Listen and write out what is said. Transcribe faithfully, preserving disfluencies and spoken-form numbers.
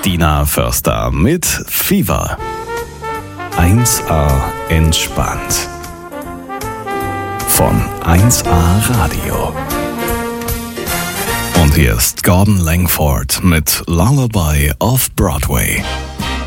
Christina Förster mit Fever. eins A entspannt. Von eins A Radio. Und hier ist Gordon Langford mit Lullaby of Broadway.